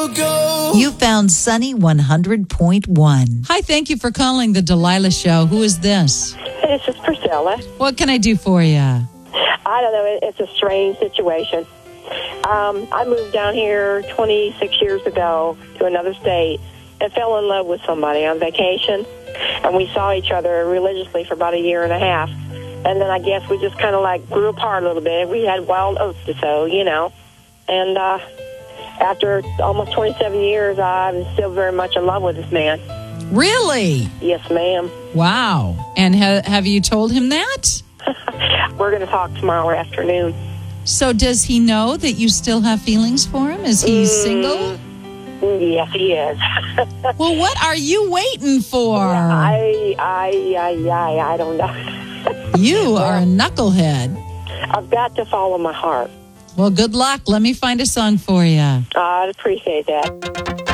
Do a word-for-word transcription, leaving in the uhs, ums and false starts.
You found Sunny one hundred point one. Hi, thank you for calling the Delilah Show. Who is this? This is Priscilla. What can I do for you? I don't know. It's a strange situation. Um, I moved down here twenty-six years ago to another state and fell in love with somebody on vacation. And we saw each other religiously for about a year and a half. And then I guess we just kind of like grew apart a little bit. We had wild oats to sow, you know. And uh, after almost twenty-seven years, I'm still very much in love with this man. Really? Yes, ma'am. Wow. And ha- have you told him that? We're going to talk tomorrow afternoon. So does he know that you still have feelings for him? Is he Mm. single? Yes, he is. Well, what are you waiting for? I, I, I, I, I don't know. You are a knucklehead. I've got to follow my heart. Well, good luck. Let me find a song for you. I'd appreciate that.